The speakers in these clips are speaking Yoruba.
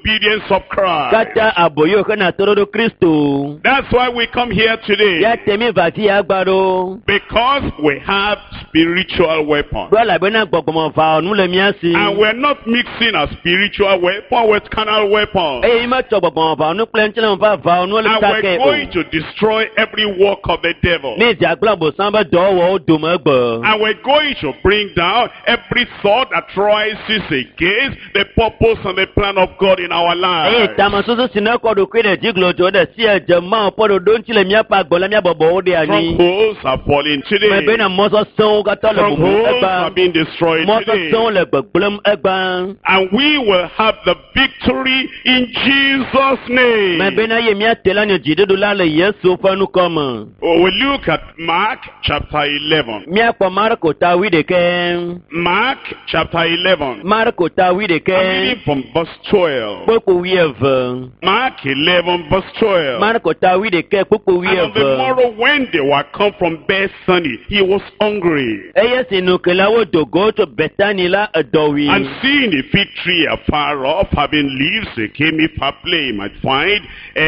obedience of Christ. Kata aboyo kana torodo Kristo. That's why we come here today. Ya temi vati agbaro. Because we have spiritual weapons. Bọ́lá bẹ́ẹ̀ náà gbọ̀gbọ̀mọ̀ fa ọ̀nù lẹ́mí àsì. And we're not mixing a spiritual weapon with carnal weapons. Èyí má tọ̀ gbọ̀gbọ̀mọ̀ fa ọ̀nù pẹ́ẹ́n tí wọ́n fa ọ̀nù lẹ́mí And sákẹ́ we're o. going to destroy every work of the devil. Ní ìjà gbọ́dọ̀ sábà dọ̀wọ́ ó dùn mọ́ gbọ̀. And we're going to bring down every thought that rises against the purpose and the plan of God in our Èyí lives. tàmà soso sinna kọ́dọ̀ kéde jíglò tó dẹ̀ sí ẹ̀jẹ̀ máa pọ́dọ̀ dóńtì lẹ́mí apá gbọ́lẹ́mí àbọ̀bọ̀ ó dé àní. Strongholds are falling today. Mẹ bẹ́ẹ̀ náà mọ́sọ́ sẹ́wọ́n kátó lẹ̀ gbogbo Strongholds are ẹgbà. being destroyed Mọ́sọ́ today. sẹ́wọ́n lẹ̀ gbẹ̀gbẹ̀lẹ́m ẹgbà. And we will have the victory in Jesus' Mẹ name. bẹ́ẹ̀ náà yẹ mi àtẹ̀lá ni jìdídò lálẹ́ Yẹ́sù fẹ́nu kọ́mọ̀. We look at Mark chapter 11. Mi àpọ̀ Marko ta wí de kẹ́. Mark chapter 11. Marko ta wí de I'm kẹ́. reading from verse 12. Kpokpo wí ẹ̀fẹ̀. Mark 11 verse 12. Marko ta wí de kẹ́ kpokpo wí And on the ẹ̀fẹ̀. morrow when they were come from Bethany, he was hungry. Eye sinu kelawo dogo to Bethany la edowi. And seeing a fig tree afar off, having leaves, he came if haply he might find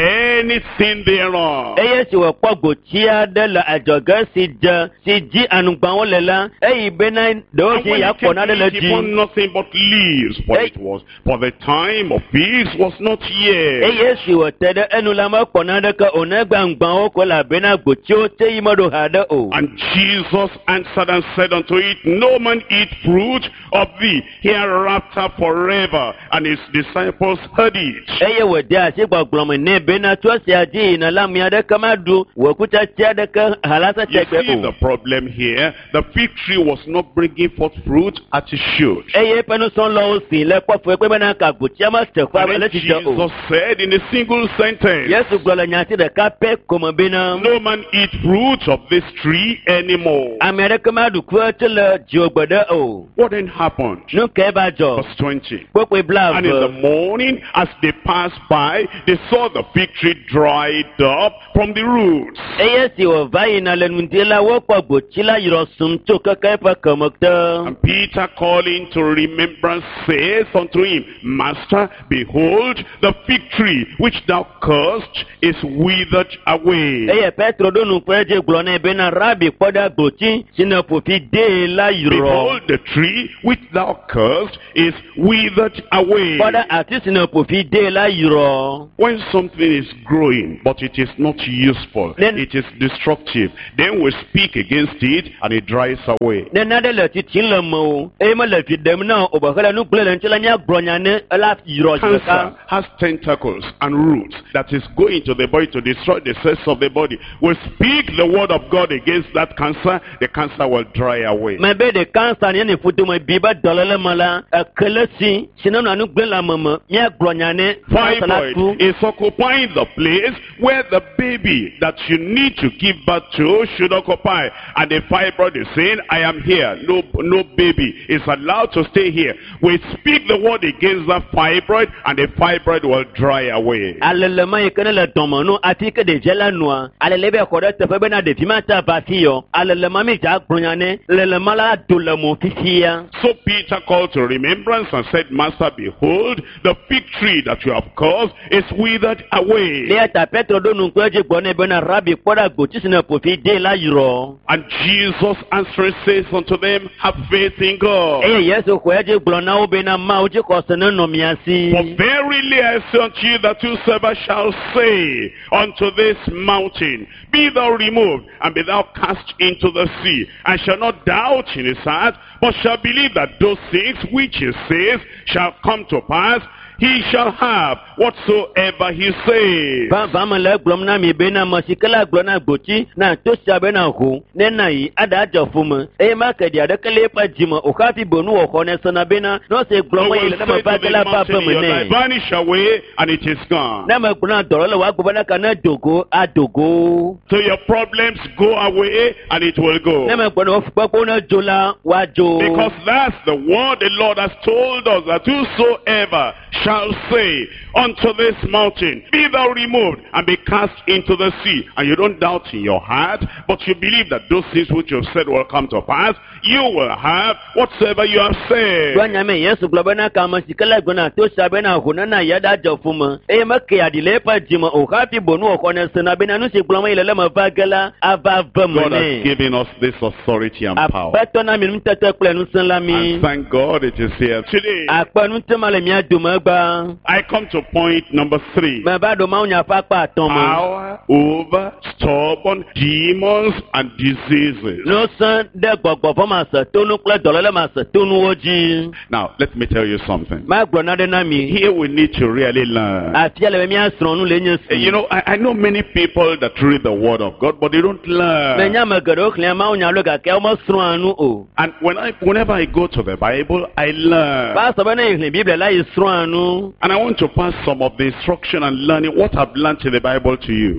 anything thereon. Eye si wɔ kpɔ gotia de le adzɔge si dzi anugbawo le la. Eyi bena ɖewo And si when ya he came kpɔ na ɖe to le it, he found dzi. nothing but leaves, for the time of peace was not yet. Eye si wɔ te ɖe enu la mekpɔ na ɖeke o ne gba nugbawo ko la bena gotiwo te yi meɖo ha ɖe o. And Jesus answered and said unto it, No man eat fruit of thee hereafter forever. And his disciples heard it. Eye wɔ de asi gbɔgblɔme ne bena tso sia dzi yina la mi aɖeke ma ɖu wɔ kutsatsi aɖeke halasa You tegbe see the o. problem here. The fig tree was not bringing forth fruit as it should. Eye eƒe nusrɔ̃lawo si le kpɔƒe kpe bena ka gotia ma teƒe And abe le then tite o. Jesus said in a single sentence, Yesu gblɔ le nyati ɖeka pɛ kome bena. No man eat fruit of this tree anymore. Ame aɖeke ma ɖu kue tse le dziwogbe ɖe o. What then happened? Nu ke va dzɔ. Verse 20. Kpokpoe bla And in the eve. morning, as they passed by, they saw the fig tree dried up from the roots. Eye si wòva yina le ŋdi la wokpɔ gboti la yrɔ sum tso keke eƒe keme te. And Peter calling to remembrance saith unto him, Master, behold, the fig tree which thou cursed is withered away. Eye Petro ɖo nu ƒe dze gblɔ nɛ bena Rabi kpɔ ɖa gboti si ne ƒofi de la yrɔ. Behold, the tree which thou cursed is withered away. Kpɔ ɖa ati si ne ƒofi de la yrɔ. When something is growing, but it is not useful, Then- it is destructive, then we speak against it and it dries away. Ne naɖe le titi le me o, eye mele fi ɖem na o, o be hele nu gblẽ le ŋuti la nya gblɔ nya ne ela yrɔ Cancer ɖeka. has tentacles and roots that is going to the body to destroy the cells of the body. We speak the word of God against that cancer, the cancer will dry away. Mɛ be de kansa ne ne futome bi be dɔlele me la, ekele si ne nɔ nu gblẽ le ame me, míagblɔ nya ne kansa la tu. Fibroid is occupying the place where the baby that you need to give birth to should occupy. And the fibroid is saying, I am here. No baby is allowed to stay here. We speak the word against that fibroid and the fibroid will dry away. Alelema yi ke ne le dɔme no ati ke ɖevia la nua, alele be xɔ ɖe teƒe bena ɖevi ma ta va fi yɔ. Alelema mi dza gblɔ nya ne lelema la do le mo fifia. So Peter called to remembrance and said, Master, behold, the fig tree that you have caused is withered away. Lia ta Petro ɖo nu kpe dzi gblɔ nɛ bena Rabi kpɔ ɖa gboti si ne ƒofi de la yrɔ. And Jesus answering says unto them, Have faith in God. Eye Yesu xɔe dzi gblɔ na wo bena Mawu dzi xɔse ne nɔ mia si. For verily I say unto you that whosoever shall say unto this mountain, Be thou removed, and be thou cast into the sea, and shall not doubt in his heart, but shall believe that those things which he says shall come to pass, he shall have whatsoever he says. Vava me le gblɔm na mi bena me si ke la gblɔ na gboti na to sia bena ho ne na yi ada adze ƒome eye ma ke ɖi aɖeke le eƒe dzime o hafi be nu wɔxɔ ne sena bena ne se gblɔ So me yi we'll le say ne me va to ge the la va mountain, aƒe me "You're nɛ. vanish away," and it is gone. Ne me gblɔ na dɔlɔ le woagbo bena ka ne dogo adogo. So your problems go away, and it will go. Ne me gblɔ na wofukpekpewo ne dzo la woadzo. Because that's the word the Lord has told us, that whosoever shall shall say unto this mountain, be thou removed and be cast into the sea, and you don't doubt in your heart, but you believe that those things which you have said will come to pass, you will have whatsoever you have said. Yesu globana kama sikala gona to sabena hunana yada jofuma e make adile pa jima o happy bonu o kone sena bena no se gloma ile ma vagala ava God has given us this authority and power. And thank God it is here today. I come to point number 3. Power over stubborn demons and diseases. Now, let me tell you something. Here we need to really learn. You know, I know many people that read the Word of God, but they don't learn. And whenever I go to the Bible, I learn. And I want to pass some of the instruction and learning what I've learned in the Bible to you.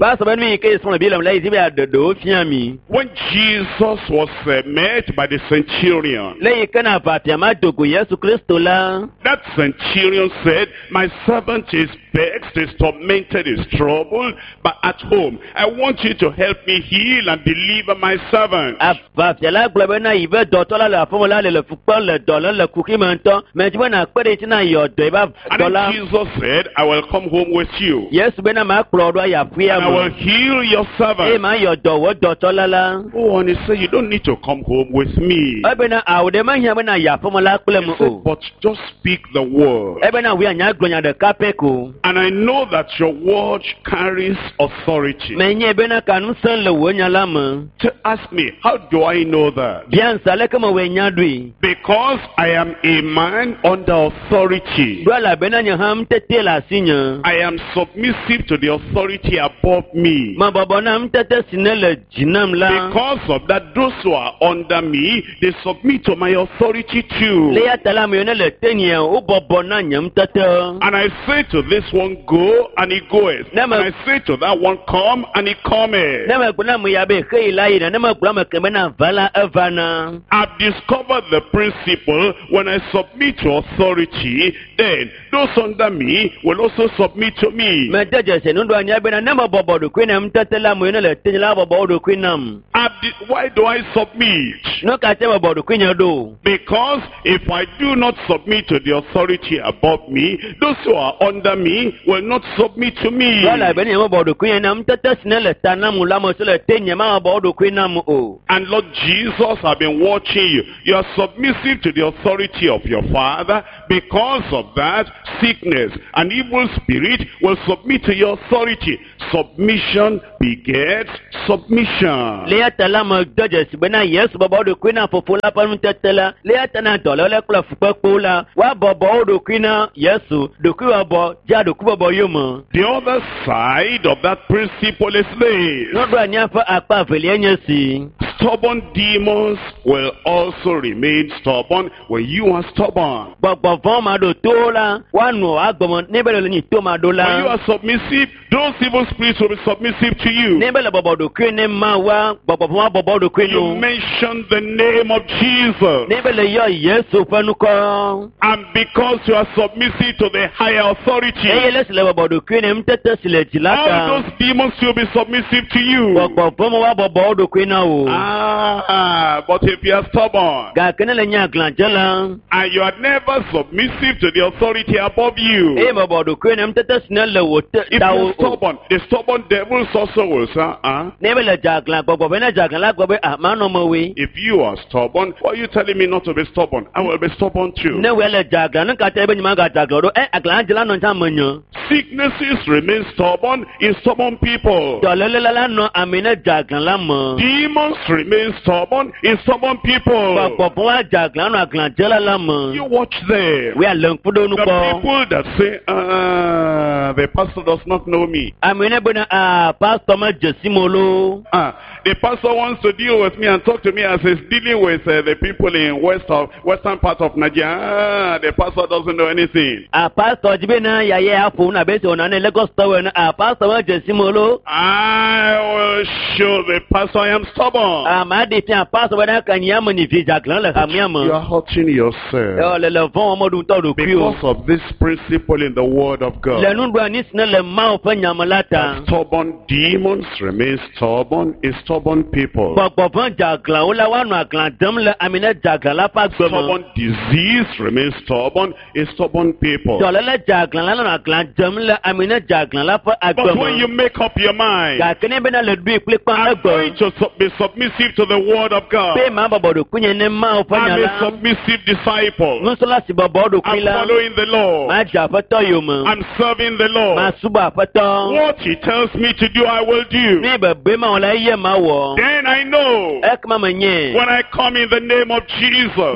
When Jesus was met by the centurion, that centurion said, my servant is vexed, is tormented, is troubled, but at home I want you to help me heal and deliver my servant. And then Jesus said, I will come home with you, and I will heal your servant. Oh, and he said, you don't need to come home with me. He said, but just speak the word. And I know that your word carries authority. Ask me, how do I know that? Because I am a man under authority. I am submissive to the authority above me. Because of that, those who are under me, they submit to my authority too. And I say to this one, go, and he goeth. And I say to that one, come, and he cometh. I've discovered the principle: when I submit to authority, then those under me will also submit to me. Why do I submit? Because if I do not submit to the authority above me, those who are under me will not submit to me. And Lord Jesus, I've been watching you. You are submissive to the authority of your Father. Because of that, sickness and evil spirit will submit to your authority. Submission begets submission. The other side of that principle is this: stubborn demons will also remain stubborn when you are stubborn. When you are submissive, those evil spirits will be submissive to you. You mention the name of Jesus, and because you are submissive to the higher authority, all those demons will be submissive to you. But if you are stubborn and you are never submissive to the authority above you, if you are stubborn, the stubborn devils also will say, if you are stubborn, why are you telling me not to be stubborn? I will be stubborn too. Sicknesses remain stubborn in stubborn people. Demons remain stubborn in stubborn people. You watch them. The people that say, the pastor does not know me. Amene bona pastor ma jesimolo. The pastor wants to deal with me and talk to me as he's dealing with the people in western part of Nigeria. The pastor doesn't know anything. Pastor jibena ya ye afu na bese ona ne Lagos tower na pastor ma jesimolo. I will show the pastor I am stubborn. Ma de tian pastor bona kanyama ni visa glan le hamiama. You are hurting yourself. Le vent modu to do because of this principle in the word of God. Le nundwa ni sna le ma ofa nyamalata. Stubborn demons remain stubborn is stubborn people. Stubborn disease remains stubborn is stubborn people. But when you make up your mind, I'm going to be submissive to the word of God. I'm a submissive disciple. I'm following the Lord. I'm serving the Lord. What he tells me to do, I will do. Then I know when I come in the name of Jesus,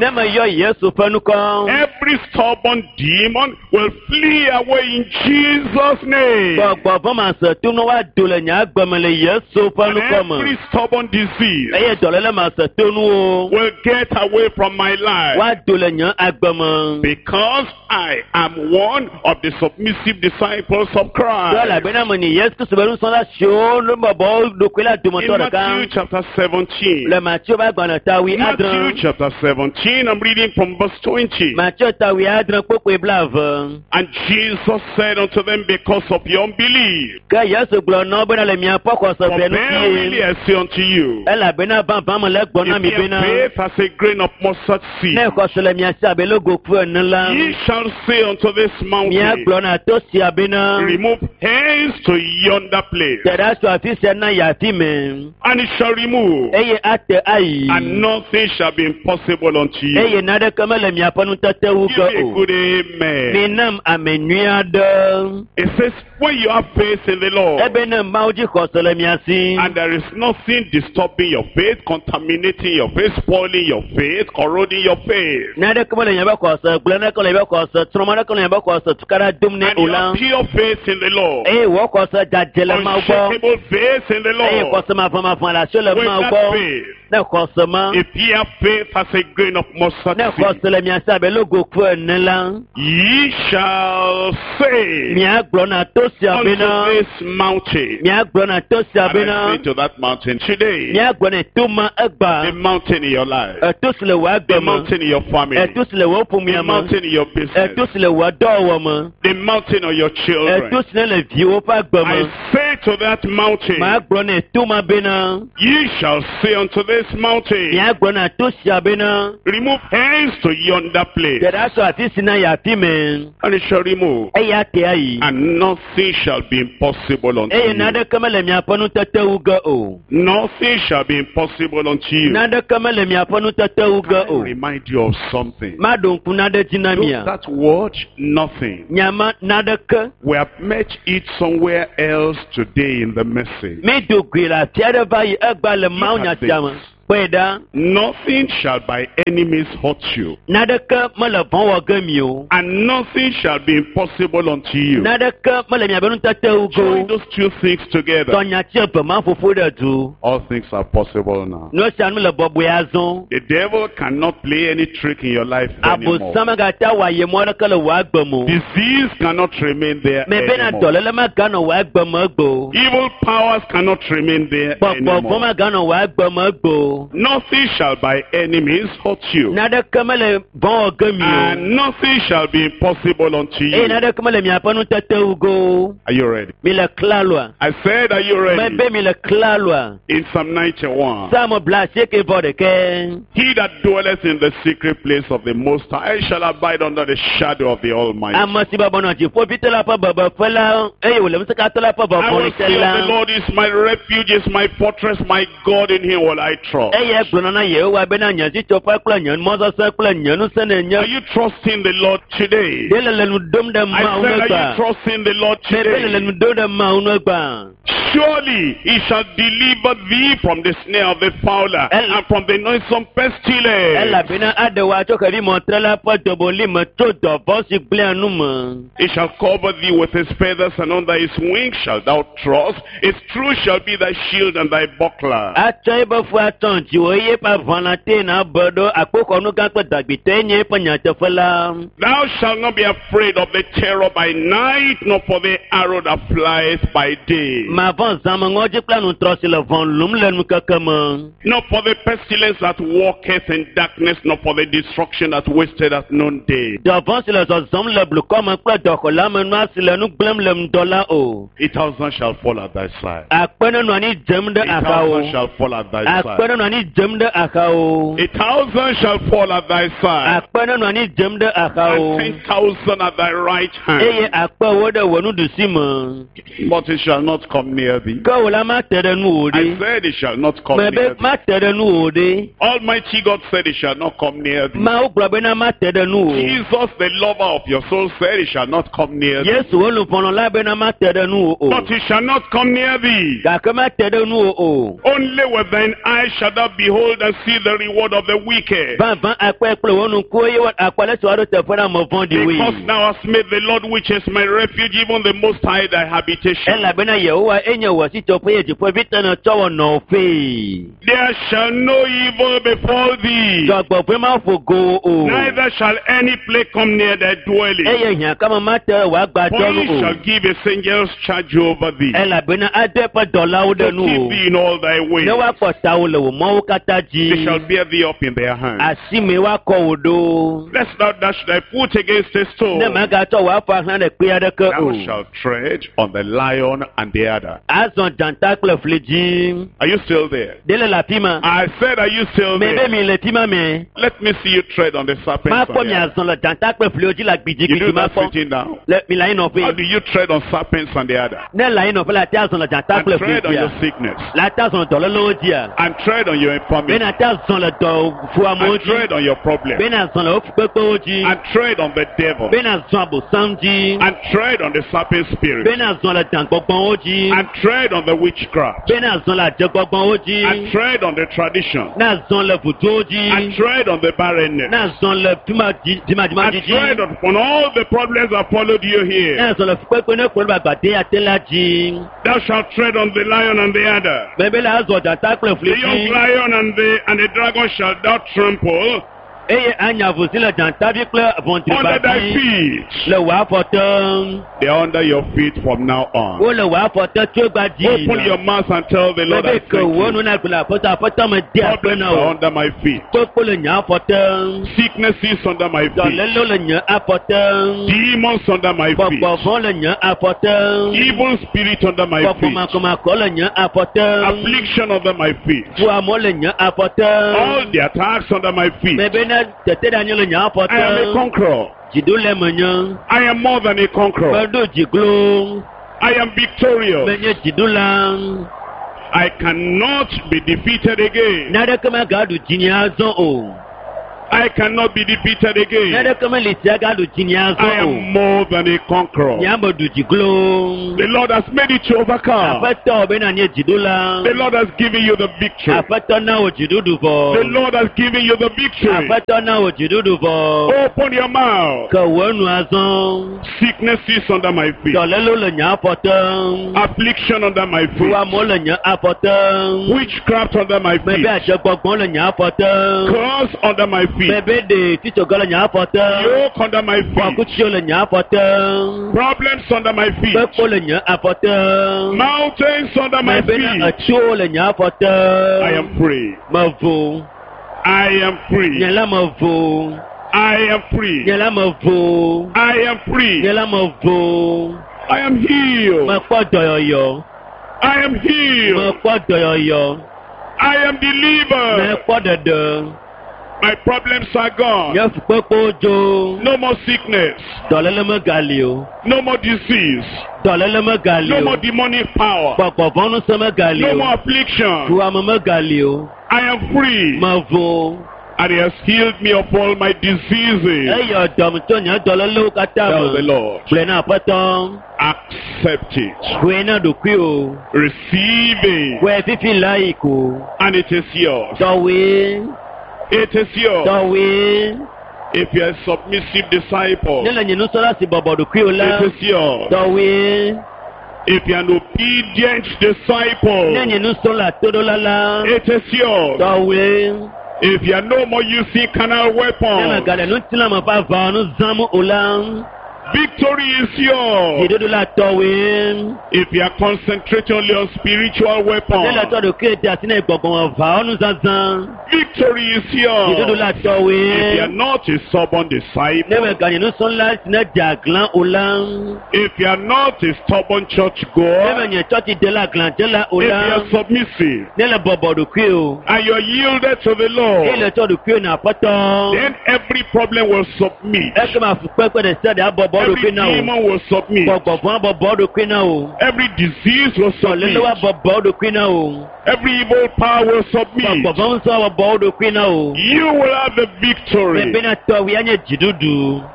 every stubborn demon will flee away in Jesus' name. And every stubborn disease will get away from my life because I am one of the submissive disciples of Christ. In Matthew chapter 17. Matthew chapter 17, I'm reading from verse 20. And Jesus said unto them, because of your unbelief, for verily I say unto you, if your faith has a grain of mustard seed, ye shall say unto this mountain, remove hence to yonder place, and it shall remove, and nothing shall be impossible unto you. Give me a good amen. It says, when you have faith in the Lord, and there is nothing disturbing your faith, contaminating your faith, spoiling your faith, corroding your faith, and you have pure faith in the Lord, unshakable faith in the Lord, with that faith, if ye have faith as a grain of mustard seed, ye shall say unto this mountain, and I say to that mountain today, the mountain in your life, the mountain in your family, the mountain in your business, the mountain of your children, I say to that mountain, ye shall say unto this mountain, remove hence to yonder place, and it shall remove, and nothing shall be impossible unto you. Nothing shall be impossible unto you. Can I remind you of something? That word, nothing, we have met it somewhere else today in the message. Nothing shall by any means hurt you, and nothing shall be impossible unto you. Join those two things together, all things are possible now. The devil cannot play any trick in your life anymore. Disease cannot remain there anymore. Evil powers cannot remain there anymore. Nothing shall by any means hurt you, and nothing shall be impossible unto you. Are you ready? I said, are you ready? In Psalm 91, he that dwelleth in the secret place of the Most High shall abide under the shadow of the Almighty. I will say of the Lord is my refuge, is my fortress, my God, in him will I trust. God? Eye gbonana Yehowa bena nyanzi chopa kula nyan moza sa kula nyanu sene Are nyan. you trusting the Lord today? Dele le nu dom de ma I said, unwe are ba. you trusting the Lord Bele le today? nu dom de ma unwe ba. Surely he shall deliver thee from the snare of the fowler and from the noisome pestilence. Ela bena adewa choka vi montrela pa doboli me to do bosi ble anu me. He shall cover thee with his feathers, and under his wings shalt thou trust. His truth shall be thy shield and thy buckler. Acha iba fu aton ji oye pa vanate na bodo akoko nu kan pe dagbite nye pa nyate fela. Thou shalt not be afraid of the terror by night, nor for the arrow that flieth by day, Ma van zama ngoji planu trosi le van lum le nu kakama. nor for the pestilence that walketh in darkness, nor for the destruction that wasteth at noonday. Davant si le zom le blu comme kla doko la menwa si le nu glem le mdola o. 1,000 shall fall at thy side. Akpene no ani jem de 1,000 akao. shall fall at thy side. Akpene no ani jem de akao. 1,000 shall fall at thy side, Akpene no ani jem de akao. and 10,000 at thy right Eye hand, akpe wo de wonu du si me. but it shall not come near thee. Ka wala ma tere nu o I de. said it shall not come Me near be thee. ma tere nu o de. Almighty God said it shall not come near thee. Ma o gba be na ma tere nu o. Jesus, the lover of your soul, said it shall not come near thee. Yesu olupono la be na ma tere nu o. But it shall not come near thee. Ga ke ma tere nu o. Only with thine eyes shalt thou behold and see the reward of the wicked. Van akpe kple wonu ko ye wat akwale so ado te fera mo von di we. Because thou hast made the Lord, which is my refuge, even the Most High, thy habitation. Ela be na Yehowa enye wo si to pe ji po vitana chowo no fe. There shall no evil befall thee, Jogbo pe ma fogo o. neither shall any plague come near thy dwelling. Eye hia kama ma tere wa gba For he jolu shall o. give his angels charge over thee, Ela be na ade pe dola o to de nu keep o. thee in all thy ways. Ne wa pota o le wo mo kata They shall ji. bear thee up in their hands. Asime wa ko odo. Lest thou dash thy foot against a stone. Ne ma ga to wa fa han de pe ade ke Thou o. shalt tread on the lion and the adder. Azon janta kle fleji. Are you still there? Dele la pima. I said, are you still Me be there? mi le pima me. Let me see you tread on the serpent. Ma on po the mi adder. azon la janta kle fleji la gbiji You do gbiji ma that po. sitting down. Le mi la ino How pe. do you tread on serpents and the adder? Ne la ino pe la ti azon la janta And kle tread on fleji. your sickness. La ta azon do lo dia. And tread on your Be infirmity. na ta azon la do fu And amoji. tread on your problem. Be na azon la o pe pe oji. And tread on the devil. Be na azon abo samji. And tread on the serpent spirit. Be na azon la jan gbogbo oji. And tread on the witchcraft. Be na azon la je gbogbo oji. And tread on the tradition. Na azon la futu And oji. tread on the barrenness. Na azon la dima And jiji. tread on all the problems that followed you here. Na azon la fu pe ne ko ba gbade atela ji. Thou shalt tread on the lion and the adder. Me be la azon janta kle The young fleji. lion and the dragon shalt thou trample Eye anya vusi le janta bi kle vonti under thy badi. feet. Le wa fotan. They are under your feet from now on. O le wa fotan tí ó gba di. Open your mouth and tell the Lord, I Bébé thank ke wo you. nu na gbila fotan fotan me di Problems apena are o. under my feet. Kpokpo le nya fotan. Sickness is under my feet. Dɔlelo le nya afotan. Demons under my feet. Bɔbɔvɔ le nya afotan. Evil spirit under my feet. Bɔbɔmakomakɔ le nya afotan. Affliction under my feet. Fuamɔ le nya afotan. All the attacks under my feet. Bébé na tete da nye le nya I am a afotan. conqueror. Dziɖo le me nya. I am more than a conqueror. Meɖo dziglo. I am victorious. Menye dziɖola. I cannot be defeated again. Naɖeke magaɖu dzinye azɔ o. I cannot be defeated again. Naɖeke meli si agaɖu dzinye I azɔ o. am more than a conqueror. Nye ameɖu dziglo. The Lord has made it to overcome. Aƒetɔ bena nye dziɖola. The Lord has given you the victory. Aƒetɔ na wo dziɖuɖu The vɔ. Lord has given you the victory. Aƒetɔ na wo dziɖuɖu vɔ. Open your mouth. Ke wo nu azɔ. Sickness is under my feet. Dɔlelo le nye afɔte. Affliction under my feet. Fuamɔ le nye afɔte. Witchcraft under my feet. Mebe adzegbɔgbɔ le nye afɔte. Curse under my feet. Mebe de titsɔgɔ le nye afɔte. Yoke under my feet. Fɔkutsio le nye afɔte. Problems under my feet. Kpekpo le nye afɔte. Mountains under my Mebe na feet. etio le nye afɔte. I am free. Mevo. I am free. Nye la mevo. I am free. Nye la mevo. I am free. Nye la mevo. I am healed. Mekpɔ dɔyɔyɔ. I am healed. Mekpɔ dɔyɔyɔ. I am delivered. Mekpɔ ɖeɖe. My problems are gone. Yẹ fukpekpe jo. No more sickness. Dọ̀lẹ́lẹ́ mẹ́gali o. No more disease. Dọ̀lẹ́lẹ́ mẹ́gali No o. more demonic power. Pọ̀pọ̀fọ́nù sẹ́ mẹ́gali No o. more affliction. Tuwamọ mẹ́gali o. I am free. Ma vo. And he has healed me of all my diseases. Eyọ dọ̀mùtò yẹn dọ̀lẹ́lẹ́ o kata Tell the mọ̀. Lord. Gbẹ̀nà àpẹtọ. Accept it. Gbẹ̀nà dòkú o. Receive it. Wẹ̀ fífi láyì kò. And it is yours. Dọ̀wé. It is yours. Dọ̀wé. If you are a submissive disciple, Nílẹ̀ yìí ní sọ́lá sí bọ̀bọ̀ dòkú o la. it is yours. Dọ̀wé. If you are an obedient disciple, Nílẹ̀ yìí ní sọ́lá tódó lálá. it is yours. Dọ̀wé. If you are no more using carnal Nílẹ̀ weapons, gàlẹ̀ ní tìlẹ̀ mọ̀ fà fà ọ́nù zámú o la. victory is yours. Ìdúdú la tọ̀wé. If you are concentrating only on spiritual Nílẹ̀ weapons, tọ́ dòkú ètè àti ní ìgbọ̀gbọ̀n wọn fà ọ́nù zazan. victory is Ìdúdú yours. la If you are tọ̀wé. not a stubborn disciple, Nílẹ̀ gàlẹ̀ ní sọ́lá sí ní jàglán o la. if you are not a stubborn church Nílẹ̀ goer, yẹn tọ́ ti dé la glànjẹ́ la o if you la. are submissive Nílẹ̀ bọ̀bọ̀ dòkú o. and you are yielded to the Lord, Nílẹ̀ tọ́ dòkú o ní àpọ́tọ́. then every problem will submit. Ẹ kí máa fún pẹ́pẹ́ dẹ̀ sẹ́dẹ̀ àbọ̀bọ̀ Every dòkú náà o. demon will submit. Bọ̀gbọ̀gbọ̀n àbọ̀bọ̀ dòkú náà o. Every disease will submit. Tọ̀lélẹ́wà bọ̀bọ̀ dòkú náà o. Every evil power will submit. Bọ̀gbọ̀gbọ̀n sọ àbọ̀bọ̀ dòkú náà o. You will have the victory. Bẹ̀bẹ̀ náà tọ̀ wíyá nyẹ jìdúdú.